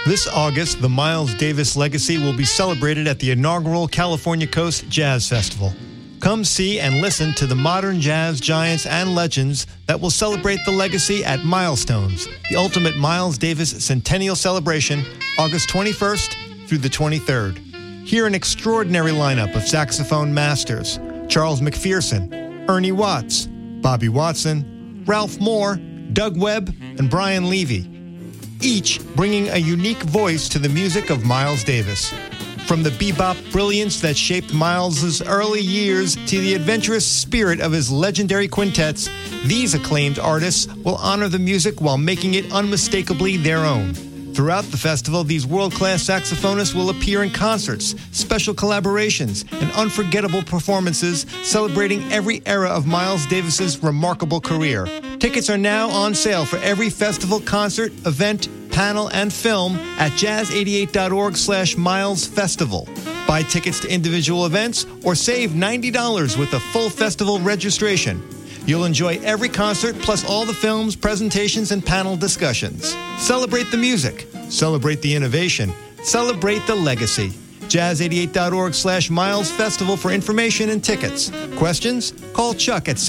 This August, the Miles Davis legacy will be celebrated at the inaugural California Coast Jazz Festival. Come see and listen to the modern jazz giants and legends that will celebrate the legacy at Milestones, the ultimate Miles Davis Centennial Celebration, August 21st through the 23rd. Hear an extraordinary lineup of saxophone masters: Charles McPherson, Ernie Watts, Bobby Watson, Ralph Moore, Doug Webb, and Brian Levy, each bringing a unique voice to the music of Miles Davis. From the bebop brilliance that shaped Miles's early years to the adventurous spirit of his legendary quintets, these acclaimed artists will honor the music while making it unmistakably their own. Throughout the festival, these world-class saxophonists will appear in concerts, special collaborations, and unforgettable performances celebrating every era of Miles Davis's remarkable career. Tickets are now on sale for every festival, concert, event, panel, and film at jazz88.org/milesfestival. Buy tickets to individual events or save $90 with a full festival registration. You'll enjoy every concert plus all the films, presentations, and panel discussions. Celebrate the music. Celebrate the innovation. Celebrate the legacy. Jazz88.org/milesfestival for information and tickets. Questions? Call Chuck at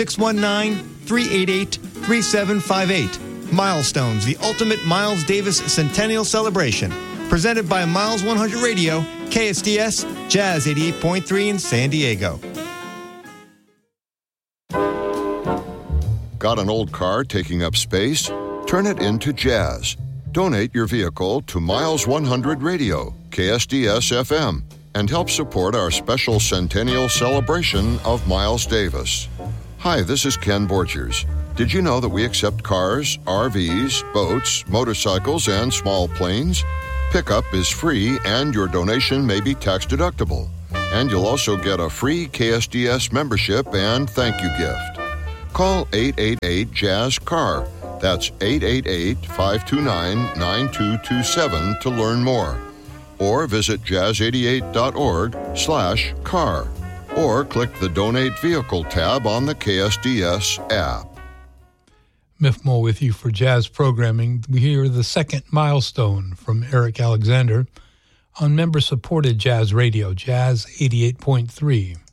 619-388-3758. Milestones, the ultimate Miles Davis Centennial Celebration. Presented by Miles 100 Radio, KSDS, Jazz 88.3 in San Diego. Got an old car taking up space? Turn it into jazz. Donate your vehicle to Miles 100 Radio, KSDS FM, and help support our special centennial celebration of Miles Davis. Hi, this is Ken Borchers. Did you know that we accept cars, RVs, boats, motorcycles, and small planes? Pickup is free and your donation may be tax deductible. And you'll also get a free KSDS membership and thank you gift. Call 888-JAZZ-CAR. That's 888-529-9227 to learn more. Or visit jazz88.org/car. Or click the Donate Vehicle tab on the KSDS app. Miff Moore with you for jazz programming. We hear the second milestone from Eric Alexander on member-supported jazz radio, Jazz 88.3.